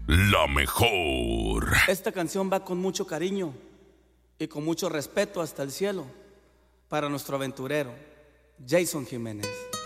La mejor. Esta canción va con mucho cariño y con mucho respeto hasta el cielo para nuestro aventurero, Jason Jiménez.